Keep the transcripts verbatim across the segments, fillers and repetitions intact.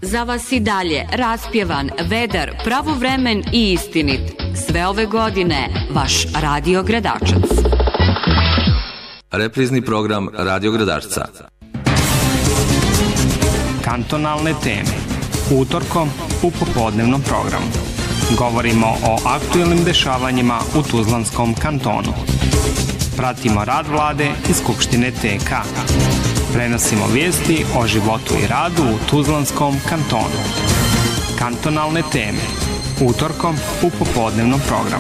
Za vas i dalje raspjevan, vedar, pravovremen i istinit. Sve ove godine vaš Radio Gradačac. Reprizni program Radio Gradačca. Kantonalne teme. Utorkom u popodnevnom programu. Govorimo o aktuelnim dešavanjima u Tuzlanskom kantonu. Pratimo rad vlade i Skupštine T K. Prenosimo vijesti o životu i radu u Tuzlanskom kantonu. Kantonalne teme. Utorkom u popodnevnom programu.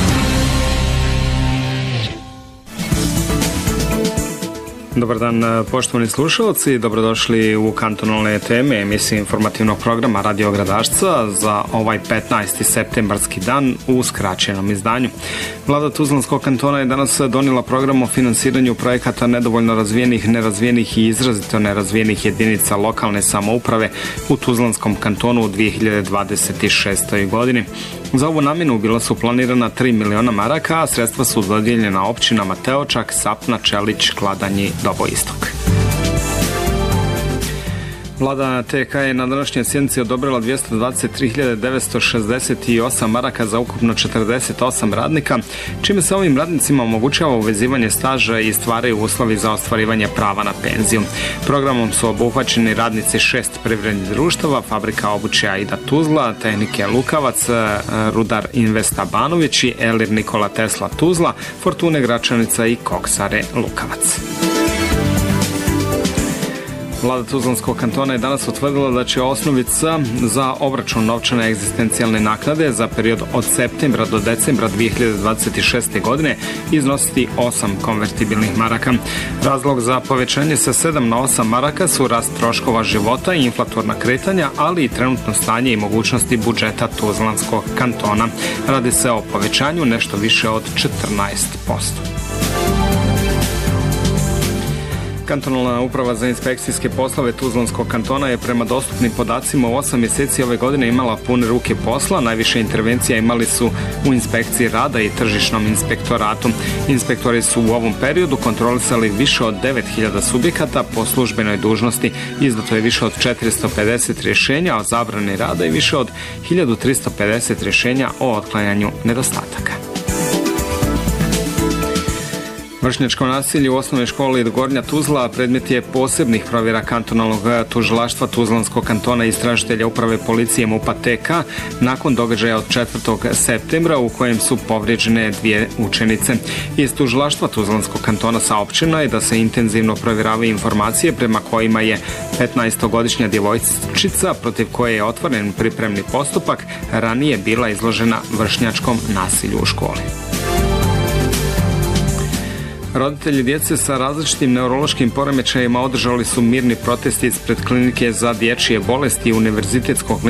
Dobar dan, poštovani slušalci, dobrodošli u kantonalne teme emisije informativnog programa Radio Gradačca za ovaj petnaesti septembarski dan u skraćenom izdanju. Vlada Tuzlanskog kantona je danas donijela program o finansiranju projekata nedovoljno razvijenih, nerazvijenih i izrazito nerazvijenih jedinica lokalne samouprave u Tuzlanskom kantonu u dvije hiljade dvadeset šestoj. godini. Za ovu namjenu bila su planirana tri miliona maraka, a sredstva su dodijeljena općinama Teočak, Sapna, Čelić, Kladanj, Dobo Istok. Vlada T K je na današnjoj sjednici odobrila dvjesto dvadeset tri hiljade devetsto šezdeset osam maraka za ukupno četrdeset osam radnika, čime se ovim radnicima omogućava uvezivanje staža i stvaraju uslovi za ostvarivanje prava na penziju. Programom su obuhvaćeni radnici šest privrednih društava, Fabrika obuće Aida Tuzla, Tehnike Lukavac, Rudar Investa Banović i Elir Nikola Tesla Tuzla, Fortune Gračanica i Koksare Lukavac. Vlada Tuzlanskog kantona je danas utvrdila da će osnovica za obračun novčane egzistencijalne naknade za period od septembra do decembra dvije hiljade dvadeset šeste. godine iznositi osam konvertibilnih maraka. Razlog za povećanje sa sedam na osam maraka su rast troškova života i inflatorna kretanja, ali i trenutno stanje i mogućnosti budžeta Tuzlanskog kantona. Radi se o povećanju nešto više od četrnaest posto. Kantonalna uprava za inspekcijske poslove Tuzlanskog kantona je prema dostupnim podacima u osam mjeseci ove godine imala pune ruke posla. Najviše intervencija imali su u inspekciji rada i tržišnom inspektoratu. Inspektori su u ovom periodu kontrolisali više od devet hiljada subjekata po službenoj dužnosti. Izdato je više od četiristo pedeset rješenja o zabrani rada i više od hiljadu tristo pedeset rješenja o otklanjanju nedostataka. Vršnjačko nasilje u osnovnoj školi Gornja Tuzla predmet je posebnih provjera kantonalnog tužilaštva Tuzlanskog kantona i istražitelja uprave policije MUP-a T K nakon događaja od četvrtog septembra u kojem su povrijeđene dvije učenice. Iz tužilaštva Tuzlanskog kantona saopćeno je da se intenzivno provjeravaju informacije prema kojima je petnaestogodišnja djevojčica protiv koje je otvoren pripremni postupak ranije bila izložena vršnjačkom nasilju u školi. Roditelji djece sa različitim neurološkim poremećajima održali su mirni protest ispred klinike za dječje bolesti Univerzitetskog